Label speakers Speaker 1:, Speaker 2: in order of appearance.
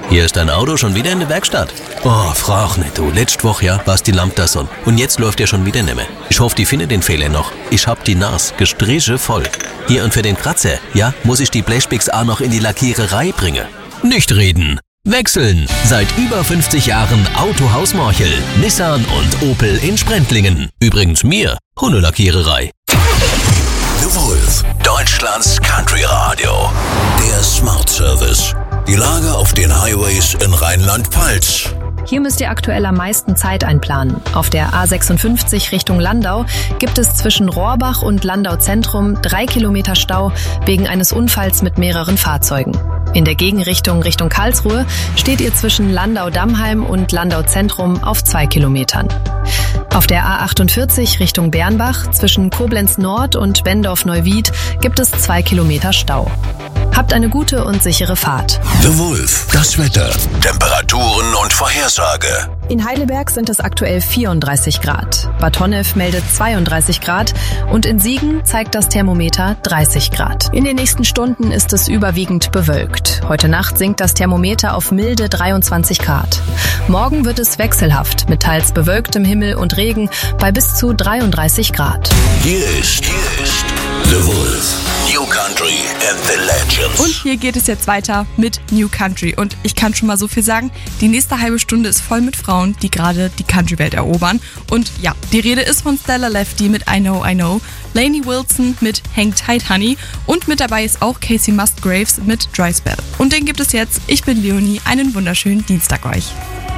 Speaker 1: Hier ist dein Auto schon wieder in der Werkstatt. Oh, frag nicht du. Letzte Woche, ja, war's die Lampe da so. Und jetzt läuft er schon wieder nicht mehr. Ich hoffe, die findet den Fehler noch. Ich hab die Nas gestriche voll. Hier und für den Kratzer, ja, muss ich die Blechpicks auch noch in die Lackiererei bringen. Nicht reden. Wechseln. Seit über 50 Jahren Autohaus Morchel, Nissan und Opel in Sprendlingen. Übrigens mir, Hundelackiererei.
Speaker 2: The Wolf, Deutschlands Country Radio. Der Smart Service. Die Lage auf den Highways in Rheinland-Pfalz.
Speaker 3: Hier müsst ihr aktuell am meisten Zeit einplanen. Auf der A56 Richtung Landau gibt es zwischen Rohrbach und Landau Zentrum 3 Kilometer Stau wegen eines Unfalls mit mehreren Fahrzeugen. In der Gegenrichtung Richtung Karlsruhe steht ihr zwischen Landau-Dammheim und Landau Zentrum auf 2 Kilometern. Auf der A48 Richtung Bernbach zwischen Koblenz Nord und Bendorf-Neuwied gibt es 2 Kilometer Stau. Habt eine gute und sichere Fahrt.
Speaker 2: The Wolf, das Wetter, Temperaturen und Vorhersage.
Speaker 3: In Heidelberg sind es aktuell 34 Grad. Bad Honnef meldet 32 Grad und in Siegen zeigt das Thermometer 30 Grad. In den nächsten Stunden ist es überwiegend bewölkt. Heute Nacht sinkt das Thermometer auf milde 23 Grad. Morgen wird es wechselhaft mit teils bewölktem Himmel und Regen bei bis zu 33 Grad.
Speaker 2: Hier ist The Wolf. New Country and the Legends.
Speaker 4: Und hier geht es jetzt weiter mit New Country. Und ich kann schon mal so viel sagen, die nächste halbe Stunde ist voll mit Frauen, die gerade die Country-Welt erobern. Und ja, die Rede ist von Stella Lefty mit I Know, I Know, Lainey Wilson mit Hang Tight Honey und mit dabei ist auch Casey Musgraves mit Dry Spell. Und den gibt es jetzt. Ich bin Leonie. Einen wunderschönen Dienstag euch.